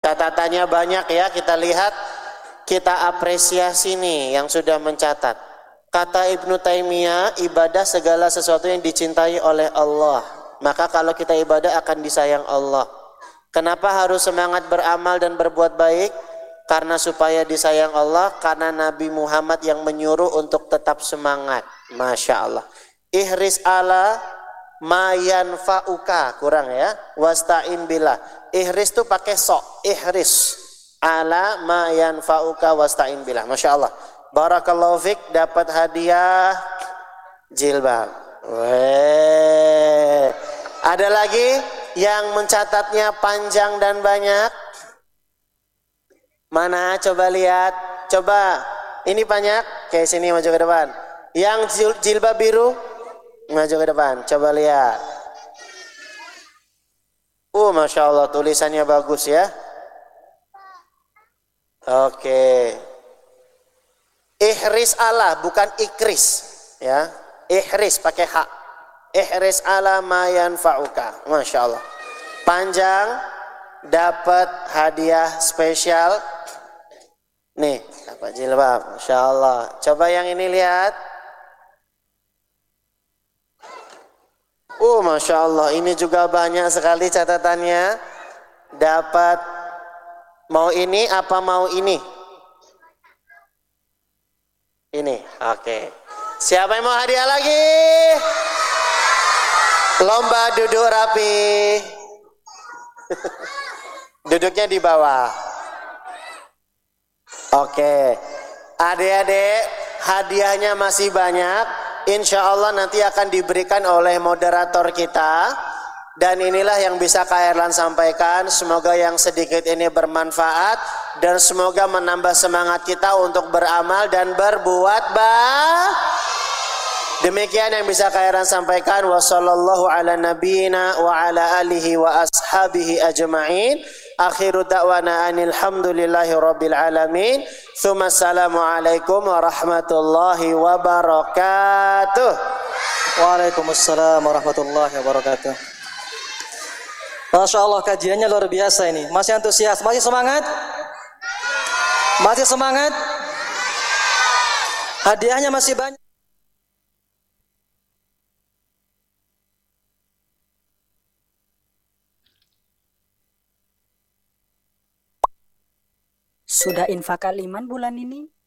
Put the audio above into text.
Catatannya banyak ya, kita lihat, kita apresiasi nih yang sudah mencatat. Kata Ibnu Taimiyah, ibadah segala sesuatu yang dicintai oleh Allah. Maka kalau kita ibadah akan disayang Allah. Kenapa harus semangat beramal dan berbuat baik? Karena supaya disayang Allah, karena Nabi Muhammad yang menyuruh untuk tetap semangat. Masya Allah. Ihris ala ma yanfa'uka, kurang ya. Wasta'in billah. Ihris tuh pakai sok. Ihris ala ma yanfa'uka wasta'in billah. Masya Allah. Barakallahu fik, dapat hadiah jilbab. Weh. Ada lagi yang mencatatnya panjang dan banyak? Mana? Coba lihat. Coba. Ini banyak. Oke, sini maju ke depan. Yang jilbab biru maju ke depan. Coba lihat. Masya Allah, tulisannya bagus ya. Oke. Ihris ala, bukan ikris ya. Ihris pakai hak. Ihris ala ma yanfa'uka. Masya Allah. Panjang, dapat hadiah spesial. Nih, dapat jilbab. Masya Allah. Coba yang ini lihat. Masya Allah. Ini juga banyak sekali catatannya. Dapat, mau ini apa mau ini? Ini, oke. Siapa yang mau hadiah lagi? Lomba duduk rapi. Duduknya di bawah. Oke. Adik-adik, hadiahnya masih banyak. Insya Allah nanti akan diberikan oleh moderator kita. Dan inilah yang bisa Kak Erlan sampaikan. Semoga yang sedikit ini bermanfaat dan semoga menambah semangat kita untuk beramal dan berbuat baik. Demikian yang bisa Kak Erlan sampaikan. Wassallallahu ala nabiyyina wa ala alihi wa ashabihi ajma'in. Akhiru da'wana anilhamdulillahi rabbil alamin. Tsumma assalamualaikum warahmatullahi wabarakatuh. Waalaikumsalam warahmatullahi wabarakatuh. Masya Allah, kajiannya luar biasa ini. Masih antusias, masih semangat? Masih semangat? Hadiahnya masih banyak. Sudah infak kaliman bulan ini?